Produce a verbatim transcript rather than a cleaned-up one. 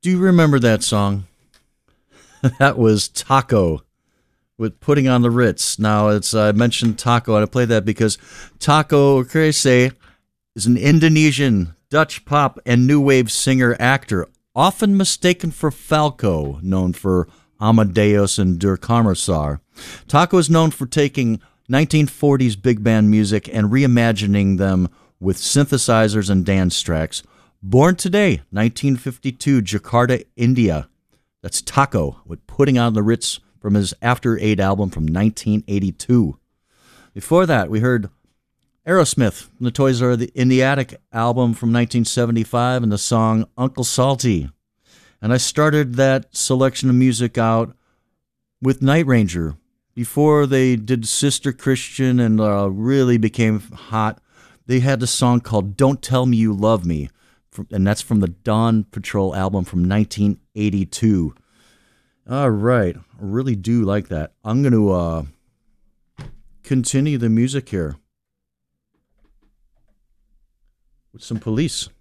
Do you remember that song? That was Taco with Putting on the Ritz. Now, it's I mentioned Taco, and I play that because Taco Crese is an Indonesian, Dutch pop, and new wave singer-actor, often mistaken for Falco, known for Amadeus and Der Kommissar. Taco is known for taking nineteen forties big band music and reimagining them with synthesizers and dance tracks. Born today, nineteen fifty-two, Jakarta, India. That's Taco with Putting on the Ritz from his After Eight album from nineteen eighty-two. Before that, we heard Aerosmith from the Toys Are in the Attic album from nineteen seventy-five and the song Uncle Salty. And I started that selection of music out with Night Ranger. Before they did Sister Christian and uh, really became hot, they had a song called Don't Tell Me You Love Me, and that's from the Dawn Patrol album from nineteen eighty-two. All right, I really do like that. I'm going to uh, continue the music here with some Police.